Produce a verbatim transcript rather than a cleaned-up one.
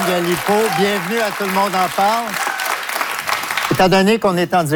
Galipo. Bienvenue à Tout le monde en parle. Étant donné qu'on est en direct,